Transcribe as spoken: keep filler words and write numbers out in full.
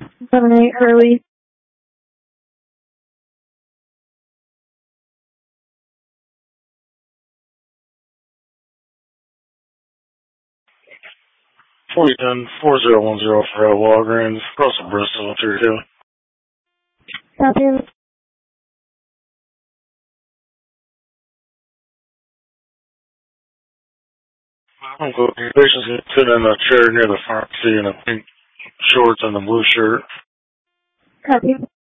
seven eight early. forty ten, four zero one zero for uh, Walgreens, across the Bristol, tier two. Copy. I'm cool. The patient's gonna sit in a chair near the pharmacy in a pink shorts and a blue shirt. Copy.